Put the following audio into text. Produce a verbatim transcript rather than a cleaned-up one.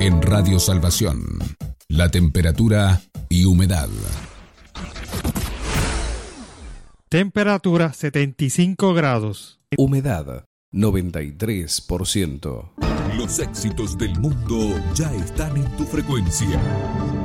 En Radio Salvación, la temperatura y humedad. Temperatura setenta y cinco grados. Humedad noventa y tres por ciento. Los éxitos del mundo ya están en tu frecuencia.